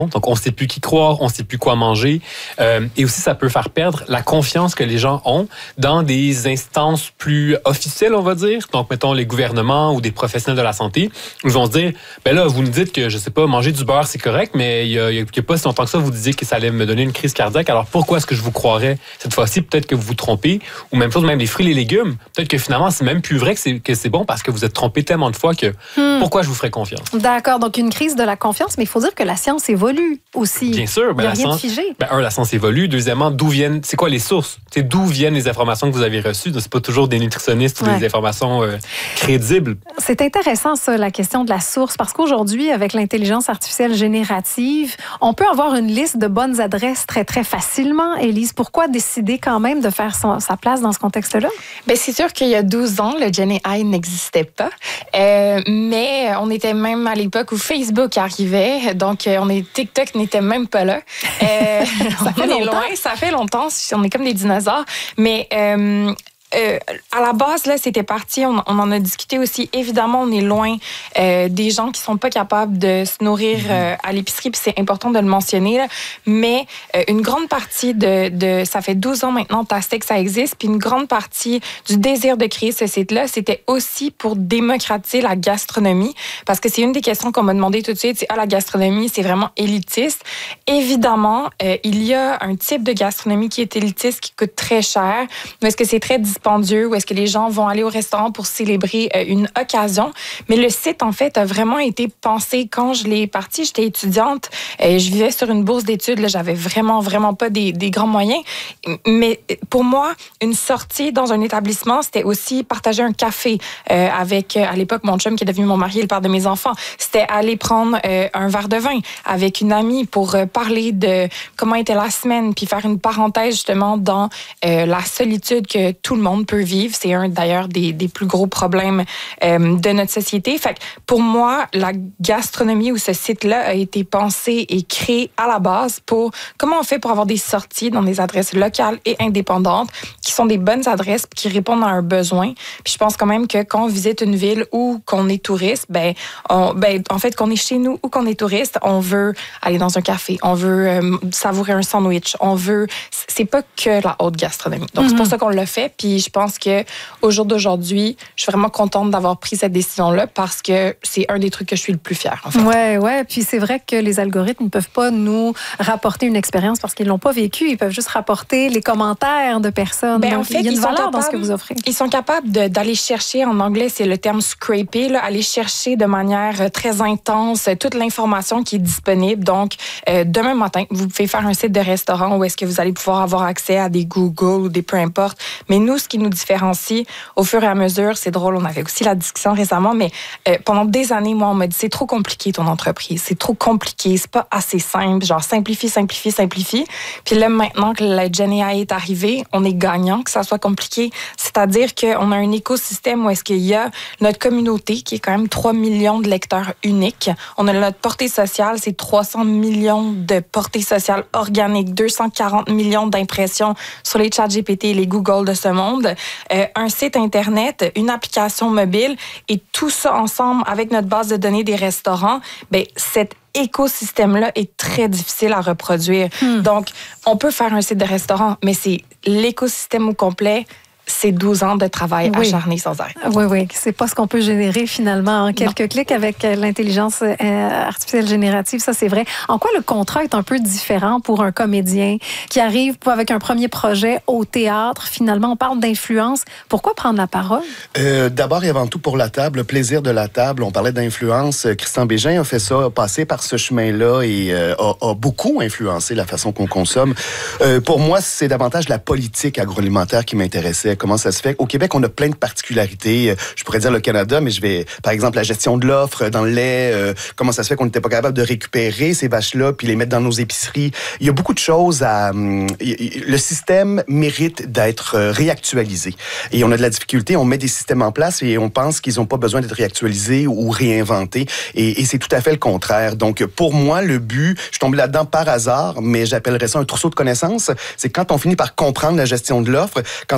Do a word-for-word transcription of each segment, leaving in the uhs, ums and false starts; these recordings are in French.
Donc, on ne sait plus qui croire, on ne sait plus quoi manger. Euh, et aussi, ça peut faire perdre la confiance que les gens ont dans des instances plus officielles, on va dire. Donc, mettons, les gouvernements ou des professionnels de la santé. Ils vont se dire, ben là, vous nous dites que, je sais pas, manger du beurre, c'est correct, mais il n'y a, a, a pas si longtemps que ça, vous disiez que ça allait me donner une crise cardiaque. Alors, pourquoi est-ce que je vous croirais cette fois-ci? Peut-être que vous vous trompez. Ou même chose, même les fruits et les légumes. Peut-être que finalement, c'est même plus vrai que c'est, que c'est bon parce que vous êtes trompé tellement de fois que hmm. pourquoi je vous ferais confiance? D'accord. Donc, une crise de la confiance, mais il faut dire que la science évolue aussi. Bien sûr. Ben, il n'y a rien science, de figé. Ben, un, la science évolue. Deuxièmement, d'où viennent, c'est quoi les sources? C'est d'où viennent les informations que vous avez reçues? C'est pas toujours des nutritionnistes ouais. ou des informations euh, crédibles. C'est intéressant, ça, la question de la source, parce qu'aujourd'hui, avec l'intelligence artificielle générative, on peut avoir une liste de bonnes adresses très, très facilement. Élise, pourquoi décider quand même de faire son, sa place dans ce contexte-là? Bien, c'est sûr qu'il y a douze ans, le Gen A I n'existait pas. Euh, mais on était même à l'époque où Facebook arrivait. Donc, on est, TikTok n'était même pas là. Euh, ça fait longtemps. Loin, ça fait longtemps. On est comme des dinosaures. Mais... Euh, Euh, à la base, là, c'était parti. On, on en a discuté aussi. Évidemment, on est loin euh, des gens qui sont pas capables de se nourrir euh, à l'épicerie, puis c'est important de le mentionner. Là. Mais euh, une grande partie de, de... Ça fait douze ans maintenant, Tastic, ça existe, puis une grande partie du désir de créer ce site-là, c'était aussi pour démocratiser la gastronomie, parce que c'est une des questions qu'on m'a demandé tout de suite, c'est « Ah, la gastronomie, c'est vraiment élitiste. » Évidemment, euh, il y a un type de gastronomie qui est élitiste, qui coûte très cher, mais est-ce que c'est très dispendieux, où est-ce que les gens vont aller au restaurant pour célébrer euh, une occasion. Mais le site, en fait, a vraiment été pensé. Quand je l'ai parti, j'étais étudiante, euh, je vivais sur une bourse d'études, là, j'avais vraiment, vraiment pas des, des grands moyens. Mais pour moi, une sortie dans un établissement, c'était aussi partager un café euh, avec, à l'époque, mon chum qui est devenu mon mari et le père de mes enfants. C'était aller prendre euh, un verre de vin avec une amie pour euh, parler de comment était la semaine, puis faire une parenthèse justement dans euh, la solitude que tout le monde peut vivre. C'est un d'ailleurs des, des plus gros problèmes euh, de notre société. Fait que pour moi, la gastronomie ou ce site-là a été pensé et créé à la base pour comment on fait pour avoir des sorties dans des adresses locales et indépendantes qui sont des bonnes adresses qui répondent à un besoin. Puis je pense quand même que quand on visite une ville ou qu'on est touriste, ben, on, ben en fait qu'on est chez nous ou qu'on est touriste, on veut aller dans un café, on veut euh, savourer un sandwich, on veut. C'est pas que la haute gastronomie. Donc mm-hmm. c'est pour ça qu'on l'a fait. Puis je pense que au jour d'aujourd'hui, je suis vraiment contente d'avoir pris cette décision-là parce que c'est un des trucs que je suis le plus fière, en fait. Ouais, ouais. Puis c'est vrai que les algorithmes ne peuvent pas nous rapporter une expérience parce qu'ils l'ont pas vécu. Ils peuvent juste rapporter les commentaires de personnes. Ben, Donc, en fait, il y a une ils valeur sont capables, dans ce que vous offrez. Ils sont capables de, d'aller chercher, en anglais, c'est le terme scraper, là, aller chercher de manière très intense toute l'information qui est disponible. Donc, euh, demain matin, vous pouvez faire un site de restaurant où est-ce que vous allez pouvoir avoir accès à des Google ou des peu importe. Mais nous, ce qui nous différencie au fur et à mesure, c'est drôle, on avait aussi la discussion récemment, mais euh, pendant des années, moi, on m'a dit, c'est trop compliqué ton entreprise, c'est trop compliqué, c'est pas assez simple, genre simplifie, simplifie, simplifie. Puis là, maintenant que la Gen A I est arrivée, on est gagnant que ça soit compliqué, c'est-à-dire qu'on a un écosystème où est-ce qu'il y a notre communauté, qui est quand même trois millions de lecteurs uniques. On a notre portée sociale, c'est trois cents millions de portée sociale organique, deux cent quarante millions d'impressions sur les chats G P T et les Google de ce monde. Euh, un site Internet, une application mobile et tout ça ensemble avec notre base de données des restaurants, ben cet écosystème-là est très difficile à reproduire. Hmm. Donc, on peut faire un site de restaurant, mais c'est l'écosystème au complet. C'est douze ans de travail oui. acharné sans arrêt. Oui, oui. C'est pas ce qu'on peut générer finalement en quelques non. clics avec l'intelligence artificielle générative. Ça, c'est vrai. En quoi le contrat est un peu différent pour un comédien qui arrive avec un premier projet au théâtre? Finalement, on parle d'influence. Pourquoi prendre la parole? Euh, d'abord et avant tout, pour la table, le plaisir de la table. On parlait d'influence. Christian Bégin a fait ça, a passé par ce chemin-là et euh, a, a beaucoup influencé la façon qu'on consomme. Euh, pour moi, c'est davantage la politique agroalimentaire qui m'intéressait. Comment ça se fait? Au Québec, on a plein de particularités. Je pourrais dire le Canada, mais je vais, par exemple, la gestion de l'offre dans le lait. Euh, comment ça se fait qu'on n'était pas capable de récupérer ces vaches-là puis les mettre dans nos épiceries? Il y a beaucoup de choses à... Hum, le système mérite d'être réactualisé. Et on a de la difficulté. On met des systèmes en place et on pense qu'ils n'ont pas besoin d'être réactualisés ou réinventés. Et, et c'est tout à fait le contraire. Donc, pour moi, le but, je suis tombé là-dedans par hasard, mais j'appellerais ça un trousseau de connaissances. C'est quand on finit par comprendre la gestion de l'offre, quand on finit par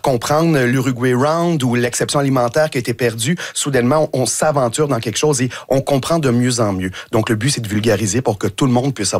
par comprendre l'Uruguay Round ou l'exception alimentaire qui a été perdue, soudainement, on, on s'aventure dans quelque chose et on comprend de mieux en mieux. Donc, le but, c'est de vulgariser pour que tout le monde puisse avoir